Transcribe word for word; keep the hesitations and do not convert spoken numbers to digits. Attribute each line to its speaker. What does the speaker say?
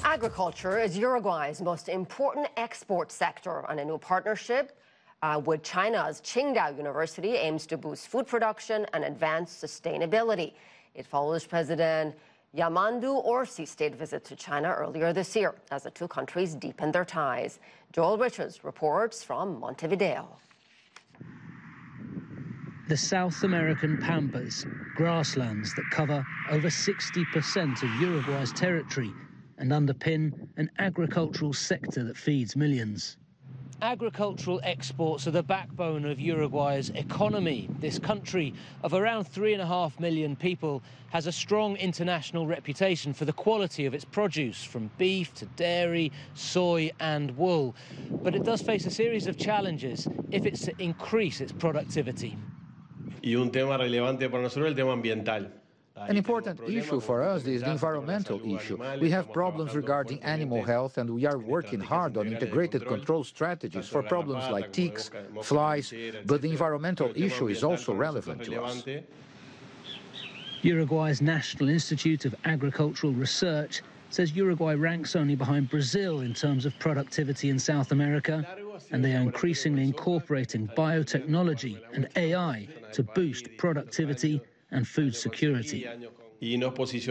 Speaker 1: Agriculture is Uruguay's most important export sector, and a new partnership uh, with China's Qingdao University aims to boost food production and advance sustainability. It follows President Yamandu Orsi's state visit to China earlier this year as the two countries deepen their ties. Joel Richards reports from Montevideo.
Speaker 2: The South American pampas, grasslands that cover over sixty percent of Uruguay's territory and underpin an agricultural sector that feeds millions. Agricultural exports are the backbone of Uruguay's economy. This country of around three and a half million people has a strong international reputation for the quality of its produce, from beef to dairy, soy and wool. But it does face a series of challenges if it's to increase its productivity.
Speaker 3: Y un tema relevante para nosotros el tema ambiental.
Speaker 4: An important issue for us is the environmental issue. We have problems regarding animal health, and we are working hard on integrated control strategies for problems like ticks, flies, but the environmental issue is also relevant to us.
Speaker 2: Uruguay's National Institute of Agricultural Research says Uruguay ranks only behind Brazil in terms of productivity in South America, and they are increasingly incorporating biotechnology and A I to boost productivity and food security.